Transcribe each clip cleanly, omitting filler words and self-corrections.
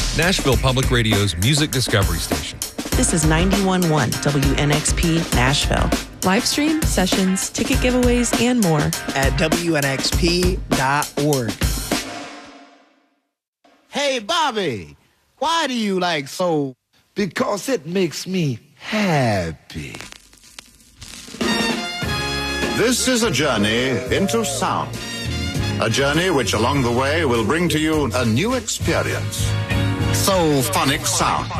Nashville Public Radio's music discovery station. This is 91.1 WNXP Nashville. Live stream, sessions, ticket giveaways, and more at WNXP.org. Hey, Bobby, why do you like soul? Because it makes me happy. This is a journey into sound. A journey which along the way will bring to you a new experience. Soulphonic Sound.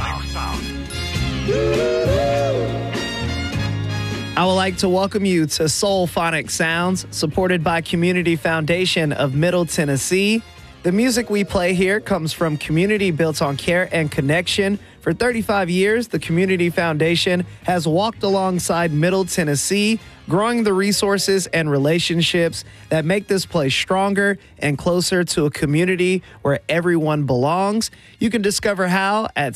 I would like to welcome you to Soulphonic Sounds, supported by Community Foundation of Middle Tennessee. The music we play here comes from community built on care and connection. For 35 years, the Community Foundation has walked alongside Middle Tennessee, growing the resources and relationships that make this place stronger and closer to a community where everyone belongs. You can discover how at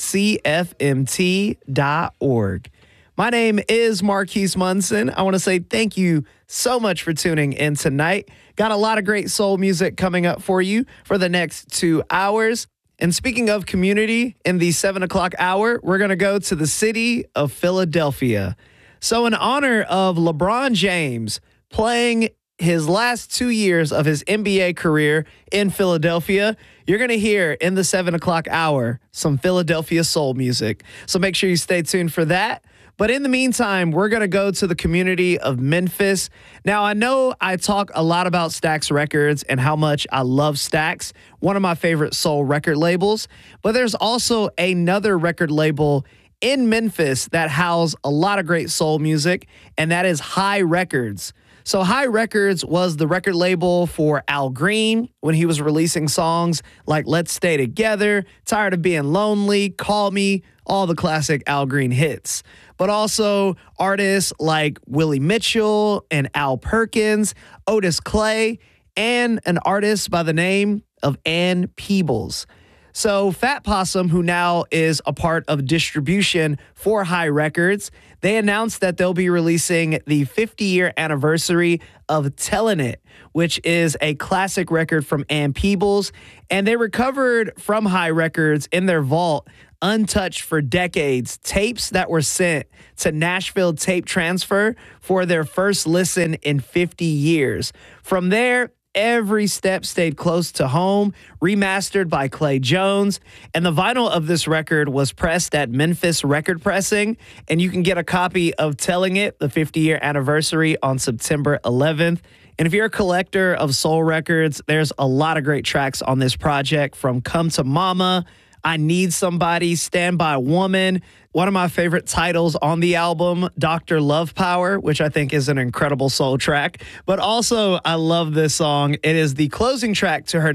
cfmt.org. My name is Marquise Munson. I want to say thank you so much for tuning in tonight. Got a lot of great soul music coming up for you for the next 2 hours. And speaking of community, in the 7 o'clock hour, we're going to go to the city of Philadelphia. So in honor of LeBron James playing his last 2 years of his NBA career in Philadelphia, you're going to hear in the 7 o'clock hour some Philadelphia soul music. So make sure you stay tuned for that. But in the meantime, we're going to go to the community of Memphis. Now, I know I talk a lot about Stax Records and how much I love Stax, one of my favorite soul record labels. But there's also another record label in Memphis that house a lot of great soul music, and that is Hi Records. So Hi Records was the record label for Al Green when he was releasing songs like Let's Stay Together, Tired of Being Lonely, Call Me, all the classic Al Green hits. But also artists like Willie Mitchell and Al Perkins, Otis Clay, and an artist by the name of Ann Peebles. So Fat Possum, who now is a part of distribution for Hi Records, they announced that they'll be releasing the 50-year anniversary of Tellin' It, which is a classic record from Ann Peebles. And they recovered from Hi Records in their vault, untouched for decades, tapes that were sent to Nashville Tape Transfer for their first listen in 50 years. From there, every step stayed close to home, remastered by Clay Jones. And the vinyl of this record was pressed at Memphis Record Pressing. And you can get a copy of Tellin' It, the 50-year anniversary, on September 11th. And if you're a collector of soul records, there's a lot of great tracks on this project, from Come to Mama, I Need Somebody, Stand By Woman. One of my favorite titles on the album, Dr. Love Power, which I think is an incredible soul track. But also, I love this song. It is the closing track to her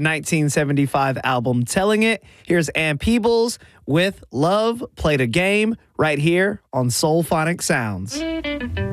1975 album, Tellin' It. Here's Ann Peebles with Love Played a Game right here on Soulphonic Sounds.